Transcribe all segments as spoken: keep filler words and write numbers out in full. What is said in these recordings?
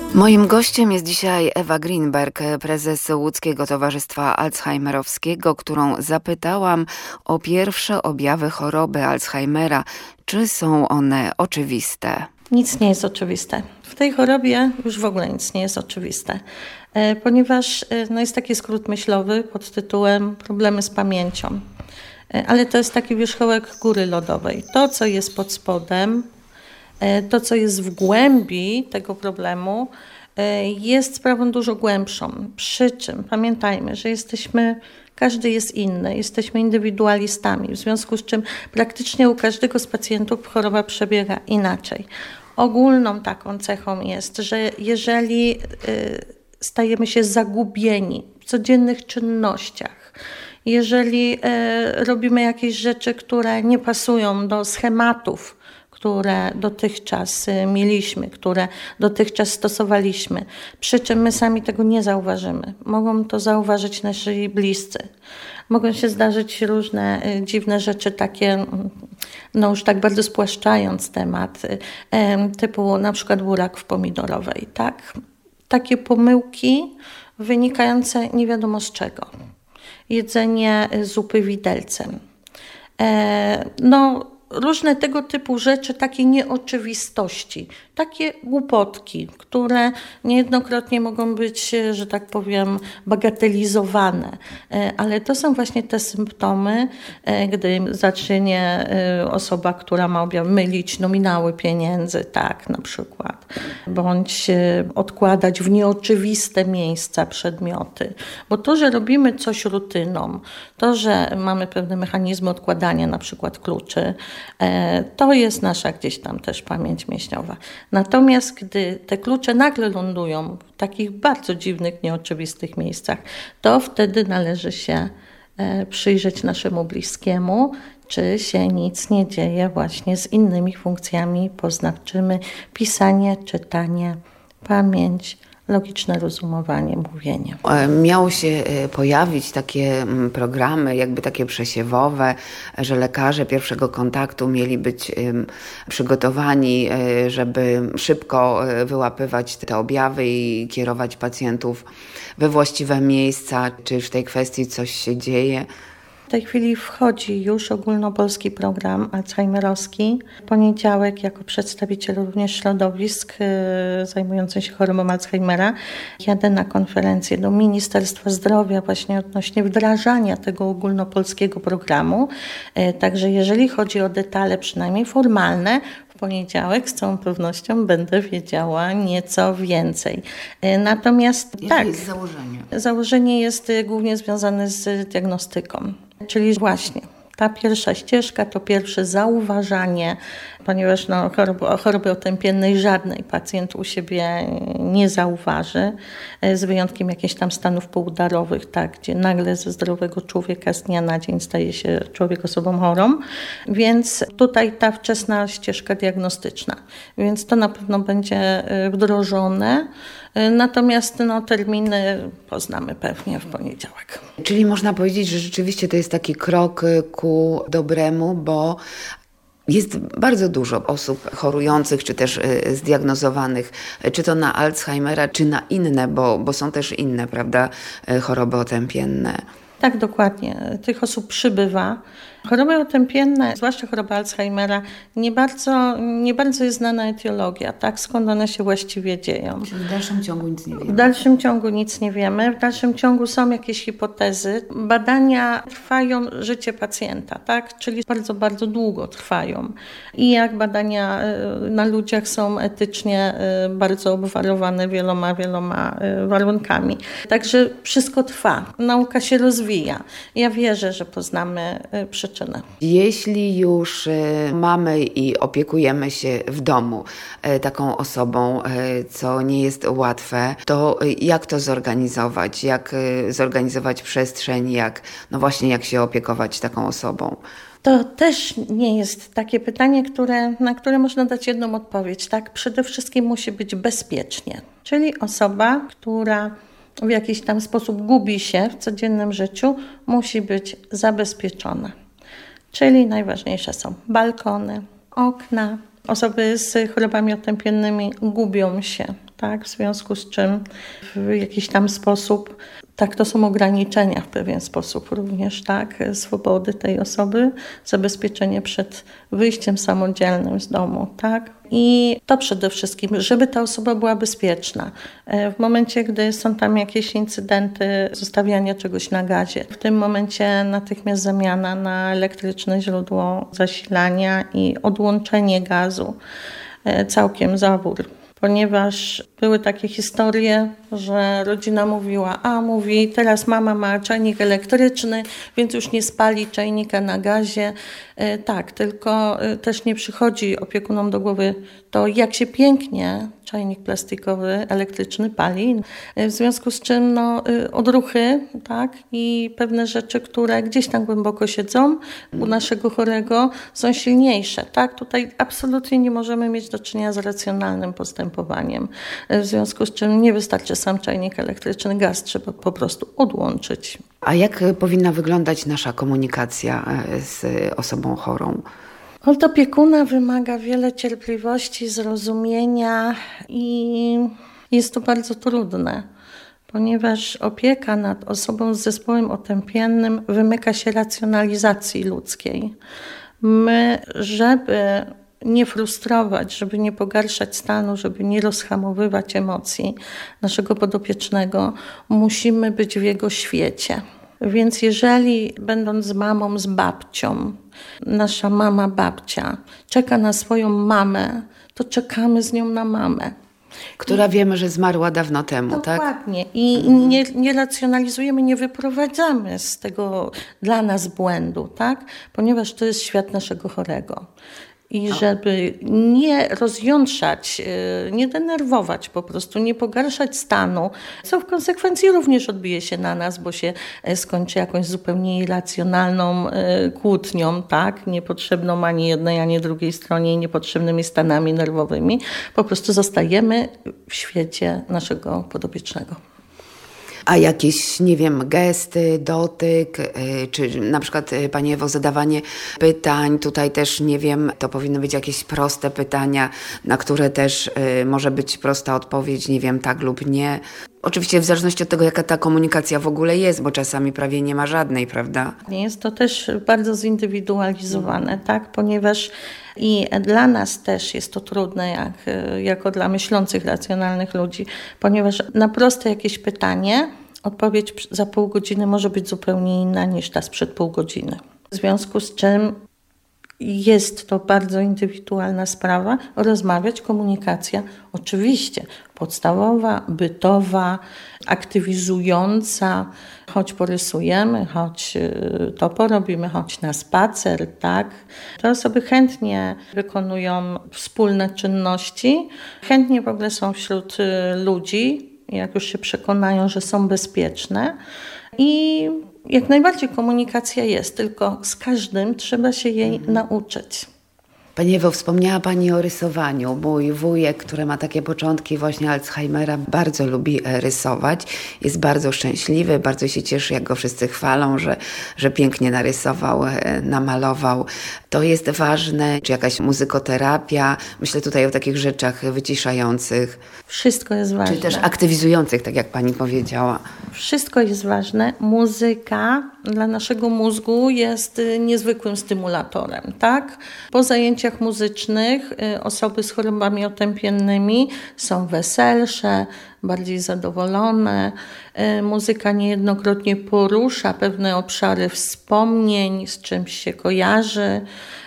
Moim gościem jest dzisiaj Ewa Greenberg, prezes Łódzkiego Towarzystwa Alzheimerowskiego, którą zapytałam o pierwsze objawy choroby Alzheimera. Czy są one oczywiste? Nic nie jest oczywiste. W tej chorobie już w ogóle nic nie jest oczywiste, ponieważ no jest taki skrót myślowy pod tytułem problemy z pamięcią. Ale to jest taki wierzchołek góry lodowej. To, co jest pod spodem, to, co jest w głębi tego problemu, jest sprawą dużo głębszą. Przy czym pamiętajmy, że jesteśmy, każdy jest inny, jesteśmy indywidualistami, w związku z czym praktycznie u każdego z pacjentów choroba przebiega inaczej. Ogólną taką cechą jest, że jeżeli stajemy się zagubieni w codziennych czynnościach, jeżeli robimy jakieś rzeczy, które nie pasują do schematów, które dotychczas mieliśmy, które dotychczas stosowaliśmy, przy czym my sami tego nie zauważymy. Mogą to zauważyć nasi bliscy. Mogą się zdarzyć różne dziwne rzeczy, takie, no już tak bardzo spłaszczając temat, typu na przykład burak w pomidorowej, tak? Takie pomyłki wynikające nie wiadomo z czego. Jedzenie zupy widelcem. No, różne tego typu rzeczy, takie nieoczywistości, takie głupotki, które niejednokrotnie mogą być, że tak powiem, bagatelizowane, ale to są właśnie te symptomy, gdy zacznie osoba, która ma objaw, mylić nominały pieniędzy, tak na przykład, bądź odkładać w nieoczywiste miejsca przedmioty, bo to, że robimy coś rutyną, to, że mamy pewne mechanizmy odkładania, na przykład kluczy, to jest nasza gdzieś tam też pamięć mięśniowa. Natomiast gdy te klucze nagle lądują w takich bardzo dziwnych, nieoczywistych miejscach, to wtedy należy się przyjrzeć naszemu bliskiemu, czy się nic nie dzieje właśnie z innymi funkcjami poznawczymi, pisanie, czytanie, pamięć, logiczne rozumowanie, mówienie. Miało się pojawić takie programy, jakby takie przesiewowe, że lekarze pierwszego kontaktu mieli być przygotowani, żeby szybko wyłapywać te objawy i kierować pacjentów we właściwe miejsca. Czy w tej kwestii coś się dzieje? W tej chwili wchodzi już ogólnopolski program alzheimerowski. W poniedziałek jako przedstawiciel również środowisk yy, zajmujących się chorobą Alzheimera jadę na konferencję do Ministerstwa Zdrowia właśnie odnośnie wdrażania tego ogólnopolskiego programu. Yy, także jeżeli chodzi o detale przynajmniej formalne, w poniedziałek z całą pewnością będę wiedziała nieco więcej. Yy, natomiast Jakie tak, jest założenie? Założenie jest głównie związane z diagnostyką. Czyli właśnie ta pierwsza ścieżka to pierwsze zauważanie, ponieważ no, choroby, choroby otępiennej żadnej pacjent u siebie nie zauważy, z wyjątkiem jakichś tam stanów poudarowych, tak, gdzie nagle ze zdrowego człowieka z dnia na dzień staje się człowiek osobą chorą. Więc tutaj ta wczesna ścieżka diagnostyczna. Więc to na pewno będzie wdrożone. Natomiast no, terminy poznamy pewnie w poniedziałek. Czyli można powiedzieć, że rzeczywiście to jest taki krok ku dobremu, bo jest bardzo dużo osób chorujących, czy też zdiagnozowanych, czy to na Alzheimera, czy na inne, bo, bo są też inne, prawda, choroby otępienne. Tak, dokładnie. Tych osób przybywa. Choroby otępienne, zwłaszcza choroba Alzheimera, nie bardzo, nie bardzo jest znana etiologia, tak? Skąd one się właściwie dzieją. Czyli w dalszym ciągu nic nie wiemy. W dalszym ciągu nic nie wiemy. W dalszym ciągu są jakieś hipotezy. Badania trwają życie pacjenta, tak? Czyli bardzo, bardzo długo trwają. I jak badania na ludziach są etycznie bardzo obwarowane wieloma, wieloma warunkami. Także wszystko trwa. Nauka się rozwija. Ja wierzę, że poznamy przyczynę. Jeśli już mamy i opiekujemy się w domu taką osobą, co nie jest łatwe, to jak to zorganizować? Jak zorganizować przestrzeń? Jak, no właśnie, jak się opiekować taką osobą? To też nie jest takie pytanie, które, na które można dać jedną odpowiedź. Tak? Przede wszystkim musi być bezpiecznie. Czyli osoba, która w jakiś tam sposób gubi się w codziennym życiu, musi być zabezpieczona. Czyli najważniejsze są balkony, okna. Osoby z chorobami otępiennymi gubią się tak, w związku z czym w jakiś tam sposób, tak, to są ograniczenia w pewien sposób również, tak, swobody tej osoby, zabezpieczenie przed wyjściem samodzielnym z domu, tak. I to przede wszystkim, żeby ta osoba była bezpieczna. W momencie, gdy są tam jakieś incydenty zostawiania czegoś na gazie, w tym momencie natychmiast zamiana na elektryczne źródło zasilania i odłączenie gazu, całkiem zawór. Ponieważ były takie historie, że rodzina mówiła, a mówi, teraz mama ma czajnik elektryczny, więc już nie spali czajnika na gazie. E, tak, tylko e, też nie przychodzi opiekunom do głowy to, jak się pięknie czajnik plastikowy, elektryczny pali. E, w związku z czym no, e, odruchy, tak, i pewne rzeczy, które gdzieś tam głęboko siedzą u naszego chorego, są silniejsze. Tak? Tutaj absolutnie nie możemy mieć do czynienia z racjonalnym postępowaniem. E, w związku z czym nie wystarczy sam czajnik elektryczny, gaz trzeba po prostu odłączyć. A jak powinna wyglądać nasza komunikacja z osobą chorą? Od opiekuna wymaga wiele cierpliwości, zrozumienia i jest to bardzo trudne, ponieważ opieka nad osobą z zespołem otępiennym wymyka się racjonalizacji ludzkiej. My, żeby nie frustrować, żeby nie pogarszać stanu, żeby nie rozhamowywać emocji naszego podopiecznego, musimy być w jego świecie. Więc jeżeli, będąc z mamą, z babcią, nasza mama, babcia czeka na swoją mamę, to czekamy z nią na mamę. Która I, wiemy, że zmarła dawno temu, dokładnie. tak? Dokładnie. I nie, nie racjonalizujemy, nie wyprowadzamy z tego dla nas błędu, tak? Ponieważ to jest świat naszego chorego. I żeby nie rozjątrzać, nie denerwować po prostu, nie pogarszać stanu, co w konsekwencji również odbije się na nas, bo się skończy jakąś zupełnie irracjonalną kłótnią, tak? Niepotrzebną ani jednej, ani drugiej stronie, niepotrzebnymi stanami nerwowymi. Po prostu zostajemy w świecie naszego podopiecznego. A jakieś, nie wiem, gesty, dotyk, czy na przykład, Pani Ewo, zadawanie pytań, tutaj też, nie wiem, to powinny być jakieś proste pytania, na które też może być prosta odpowiedź, nie wiem, tak lub nie. Oczywiście w zależności od tego, jaka ta komunikacja w ogóle jest, bo czasami prawie nie ma żadnej, prawda? Jest to też bardzo zindywidualizowane, tak, ponieważ i dla nas też jest to trudne, jak, jako dla myślących, racjonalnych ludzi, ponieważ na proste jakieś pytanie odpowiedź za pół godziny może być zupełnie inna niż ta sprzed pół godziny. W związku z czym jest to bardzo indywidualna sprawa, rozmawiać, komunikacja oczywiście podstawowa, bytowa, aktywizująca, choć porysujemy, choć to porobimy, choć na spacer, tak. Te osoby chętnie wykonują wspólne czynności, chętnie w ogóle są wśród ludzi, jak już się przekonają, że są bezpieczne i jak najbardziej komunikacja jest, tylko z każdym trzeba się jej mhm. nauczyć. Pani Ewo, wspomniała Pani o rysowaniu. Mój wujek, który ma takie początki właśnie Alzheimera, bardzo lubi rysować. Jest bardzo szczęśliwy, bardzo się cieszy, jak go wszyscy chwalą, że, że pięknie narysował, namalował. To jest ważne, czy jakaś muzykoterapia. Myślę tutaj o takich rzeczach wyciszających. Wszystko jest ważne. Czy też aktywizujących, tak jak Pani powiedziała. Wszystko jest ważne. Muzyka dla naszego mózgu jest niezwykłym stymulatorem, tak? Po zajęciach muzycznych osoby z chorobami otępiennymi są weselsze, bardziej zadowolone. Muzyka niejednokrotnie porusza pewne obszary wspomnień, z czymś się kojarzy.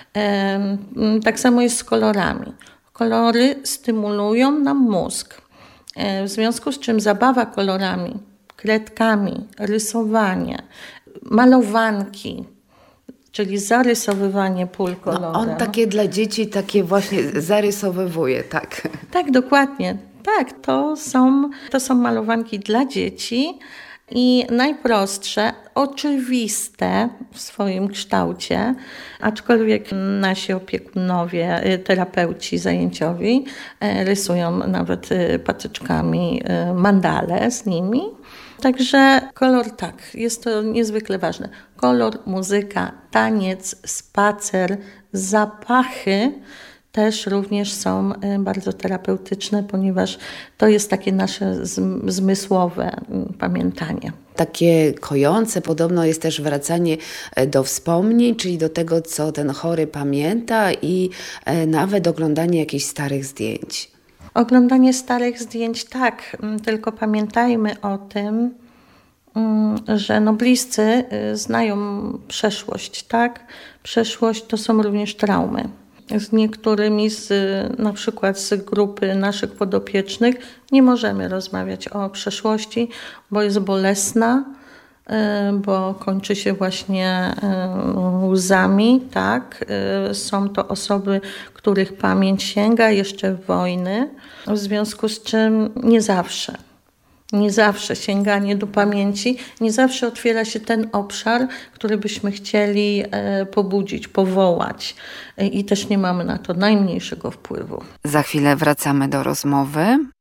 Tak samo jest z kolorami. Kolory stymulują nam mózg. W związku z czym zabawa kolorami, kredkami, rysowanie, malowanki, czyli zarysowywanie pól kolorem. No on takie dla dzieci, takie właśnie zarysowywuje, tak? Tak, dokładnie. Tak, to są, to są malowanki dla dzieci i najprostsze, oczywiste w swoim kształcie, aczkolwiek nasi opiekunowie, terapeuci zajęciowi rysują nawet patyczkami mandale z nimi. Także kolor tak, jest to niezwykle ważne. Kolor, muzyka, taniec, spacer, zapachy też również są bardzo terapeutyczne, ponieważ to jest takie nasze zmysłowe pamiętanie. Takie kojące podobno jest też wracanie do wspomnień, czyli do tego, co ten chory pamięta i nawet oglądanie jakichś starych zdjęć. Oglądanie starych zdjęć, tak, tylko pamiętajmy o tym, że no bliscy znają przeszłość, tak? Przeszłość to są również traumy. Z niektórymi, z, na przykład z grupy naszych podopiecznych, nie możemy rozmawiać o przeszłości, bo jest bolesna, bo kończy się właśnie łzami, tak? Są to osoby, których pamięć sięga jeszcze wojny, w związku z czym nie zawsze. Nie zawsze sięganie do pamięci, nie zawsze otwiera się ten obszar, który byśmy chcieli pobudzić, powołać i też nie mamy na to najmniejszego wpływu. Za chwilę wracamy do rozmowy.